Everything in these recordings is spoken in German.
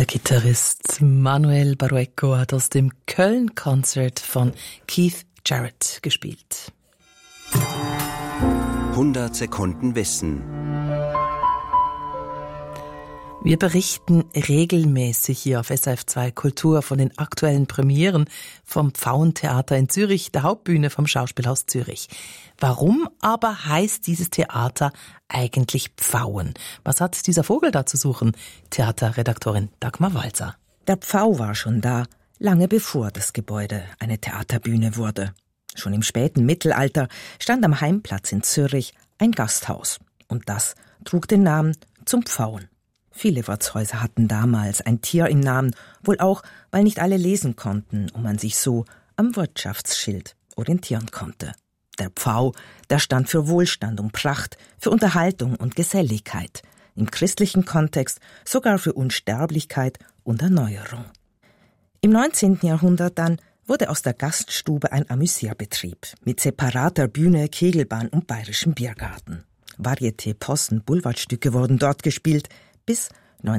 Gitarrist Manuel Barrueco hat aus dem Köln-Konzert von Keith Jarrett gespielt. 100 Sekunden Wissen. Wir berichten regelmäßig hier auf SRF2 Kultur von den aktuellen Premieren vom Pfauentheater in Zürich, der Hauptbühne vom Schauspielhaus Zürich. Warum aber heißt dieses Theater eigentlich Pfauen? Was hat dieser Vogel da zu suchen? Theaterredaktorin Dagmar Walser. Der Pfau war schon da, lange bevor das Gebäude eine Theaterbühne wurde. Schon im späten Mittelalter stand am Heimplatz in Zürich ein Gasthaus. Und das trug den Namen Zum Pfauen. Viele Wirtshäuser hatten damals ein Tier im Namen, wohl auch, weil nicht alle lesen konnten und man sich so am Wirtschaftsschild orientieren konnte. Der Pfau, der stand für Wohlstand und Pracht, für Unterhaltung und Geselligkeit, im christlichen Kontext sogar für Unsterblichkeit und Erneuerung. Im 19. Jahrhundert dann wurde aus der Gaststube ein Amüsierbetrieb mit separater Bühne, Kegelbahn und bayerischem Biergarten. Varieté, Possen, Boulevardstücke wurden dort gespielt, bis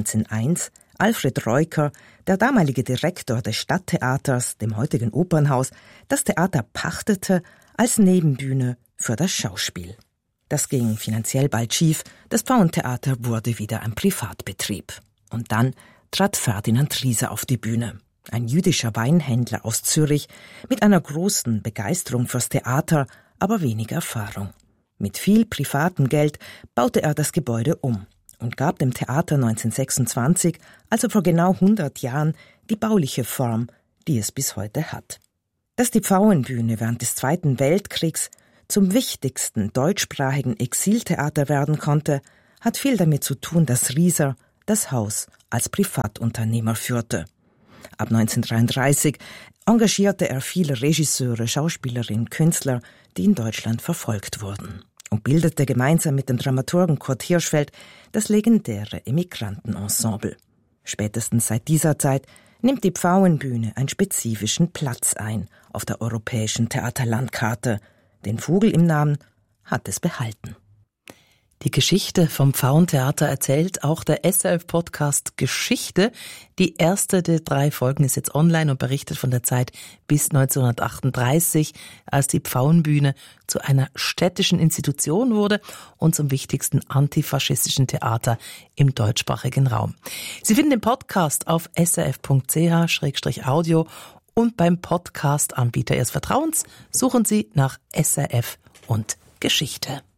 1901 Alfred Reuker, der damalige Direktor des Stadttheaters, dem heutigen Opernhaus, das Theater pachtete als Nebenbühne für das Schauspiel. Das ging finanziell bald schief, das Pfauentheater wurde wieder ein Privatbetrieb. Und dann trat Ferdinand Rieser auf die Bühne, ein jüdischer Weinhändler aus Zürich mit einer großen Begeisterung fürs Theater, aber wenig Erfahrung. Mit viel privatem Geld baute er das Gebäude um und gab dem Theater 1926, also vor genau 100 Jahren, die bauliche Form, die es bis heute hat. Dass die Pfauenbühne während des Zweiten Weltkriegs zum wichtigsten deutschsprachigen Exiltheater werden konnte, hat viel damit zu tun, dass Rieser das Haus als Privatunternehmer führte. Ab 1933 engagierte er viele Regisseure, Schauspielerinnen, Künstler, die in Deutschland verfolgt wurden, und bildete gemeinsam mit dem Dramaturgen Kurt Hirschfeld das legendäre Emigrantenensemble. Spätestens seit dieser Zeit nimmt die Pfauenbühne einen spezifischen Platz ein auf der europäischen Theaterlandkarte. Den Vogel im Namen hat es behalten. Die Geschichte vom Pfauentheater erzählt auch der SRF-Podcast Geschichte. Die erste der 3 Folgen ist jetzt online und berichtet von der Zeit bis 1938, als die Pfauenbühne zu einer städtischen Institution wurde und zum wichtigsten antifaschistischen Theater im deutschsprachigen Raum. Sie finden den Podcast auf srf.ch/audio und beim Podcast-Anbieter Ihres Vertrauens suchen Sie nach SRF und Geschichte.